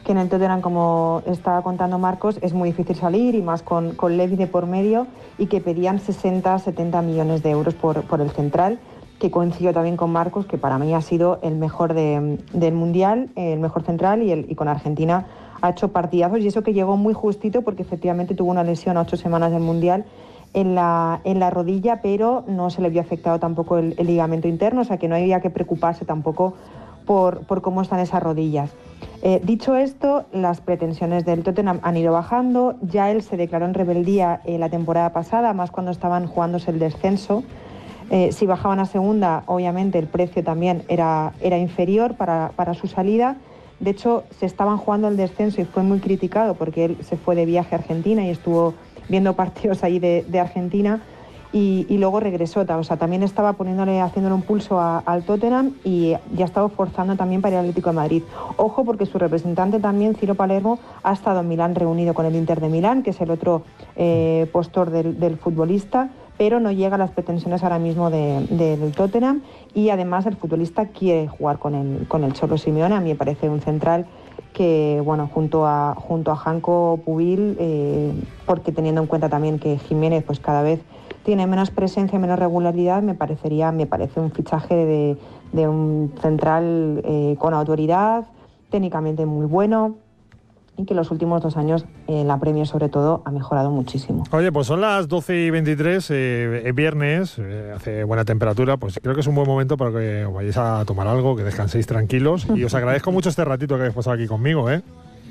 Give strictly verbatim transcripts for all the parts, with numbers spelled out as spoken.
que en el Tottenham, como estaba contando Marcos, es muy difícil salir, y más con, con Levy de por medio, y que pedían sesenta, setenta millones de euros por, por el central, que coincido también con Marcos, que para mí ha sido el mejor de, del Mundial, el mejor central, y, el, y con Argentina ha hecho partidazos, y eso que llegó muy justito, porque efectivamente tuvo una lesión a ocho semanas del Mundial en la, en la rodilla, pero no se le vio afectado tampoco el, el ligamento interno, o sea que no había que preocuparse tampoco por, por cómo están esas rodillas. Eh, dicho esto, las pretensiones del Tottenham han ido bajando. Ya él se declaró en rebeldía eh, la temporada pasada, más cuando estaban jugándose el descenso. Eh, si bajaban a segunda, obviamente el precio también era, era inferior para, para su salida. De hecho, se estaban jugando el descenso y fue muy criticado porque él se fue de viaje a Argentina y estuvo viendo partidos ahí de, de Argentina. Y, y luego regresó, o sea, también estaba poniéndole, haciéndole un pulso a, al Tottenham, y ya estaba forzando también para ir al Atlético de Madrid. Ojo, porque su representante también, Ciro Palermo, ha estado en Milán reunido con el Inter de Milán, que es el otro eh, postor del, del futbolista, pero no llega a las pretensiones ahora mismo de, de, del Tottenham, y además el futbolista quiere jugar con el, con el Cholo Simeone. A mí me parece un central que, bueno, junto a, junto a Janko Pubil, eh, porque teniendo en cuenta también que Jiménez pues cada vez tiene menos presencia, menos regularidad, me parecería, me parece un fichaje de, de un central eh, con autoridad, técnicamente muy bueno, y que los últimos dos años en eh, la Premier sobre todo ha mejorado muchísimo. Oye, pues son las doce y veintitrés, eh, es viernes, eh, hace buena temperatura, pues creo que es un buen momento para que os vayáis a tomar algo, que descanséis tranquilos, y os agradezco mucho este ratito que habéis pasado aquí conmigo, ¿eh?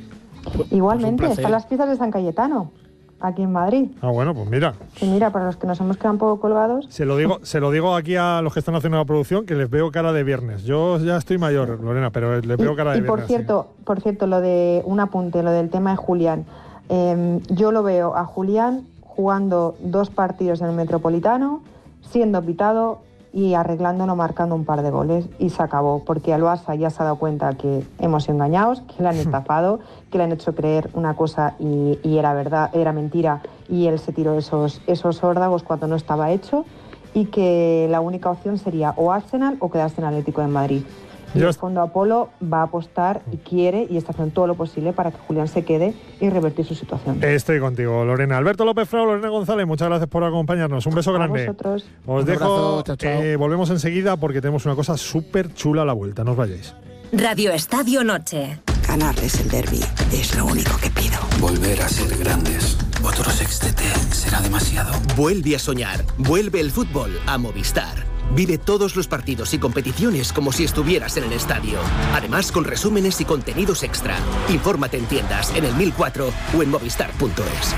Igualmente, pues están las fiestas de San Cayetano, aquí en Madrid. Ah, bueno, pues mira. Y mira, para los que nos hemos quedado un poco colgados... Se lo digo, se lo digo aquí a los que están haciendo la producción, que les veo cara de viernes. Yo ya estoy mayor, Lorena, pero les veo cara de y, y viernes. por cierto, sí. por cierto, lo de un apunte, lo del tema de Julián. Eh, yo lo veo a Julián jugando dos partidos en el Metropolitano, siendo pitado y arreglándolo, marcando un par de goles, y se acabó, porque al Barça ya se ha dado cuenta que hemos sido engañados, que le han estafado, que le han hecho creer una cosa y, y era verdad, era mentira, y él se tiró esos, esos órdagos cuando no estaba hecho, y que la única opción sería o Arsenal o quedarse en Atlético de Madrid. Y el Fondo Apolo va a apostar y quiere y está haciendo todo lo posible para que Julián se quede y revertir su situación. Estoy contigo, Lorena. Alberto López Frau, Lorena González, muchas gracias por acompañarnos. Un beso a grande. Vosotros. Os Un dejo, abrazo, chao, chao. Eh, volvemos enseguida porque tenemos una cosa súper chula a la vuelta. No os vayáis. Radio Estadio Noche. Ganarles el derbi es lo único que pido. Volver a ser grandes. Otro sextete será demasiado. Vuelve a soñar. Vuelve el fútbol a Movistar. Vive todos los partidos y competiciones como si estuvieras en el estadio. Además, con resúmenes y contenidos extra. Infórmate en tiendas, en el mil cuatro o en movistar punto es.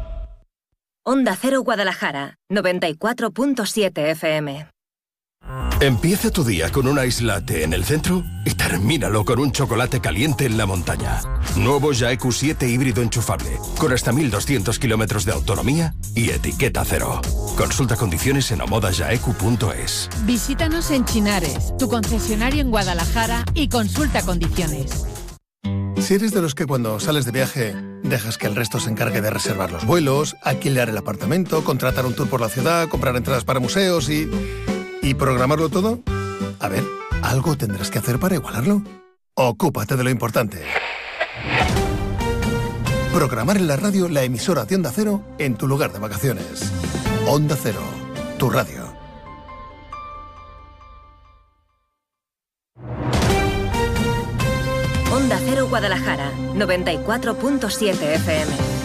Onda Cero Guadalajara, noventa y cuatro punto siete F M. Empieza tu día con un ice latte en el centro y termínalo con un chocolate caliente en la montaña. Nuevo Jaeku siete híbrido enchufable, con hasta mil doscientos kilómetros de autonomía y etiqueta cero. Consulta condiciones en omoda jaeku punto es. Visítanos en Chinares, tu concesionario en Guadalajara, y consulta condiciones. Si eres de los que cuando sales de viaje dejas que el resto se encargue de reservar los vuelos, alquilar el apartamento, contratar un tour por la ciudad, comprar entradas para museos y... ¿Y programarlo todo? A ver, algo tendrás que hacer para igualarlo. Ocúpate de lo importante. Programar en la radio la emisora de Onda Cero en tu lugar de vacaciones. Onda Cero, tu radio. Onda Cero Guadalajara, noventa y cuatro punto siete F M.